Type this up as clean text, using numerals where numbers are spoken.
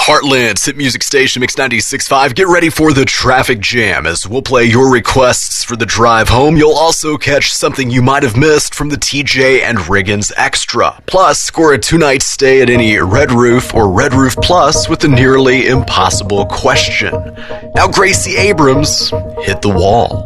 Heartland's hit music station, Mix 96.5. Get ready for the traffic jam as we'll play your requests for the drive home. You'll also catch something you might have missed from the TJ and Riggins Extra. Plus, score a 2-night stay at any Red Roof or Red Roof Plus with the nearly impossible question. Now, Gracie Abrams, hit the wall.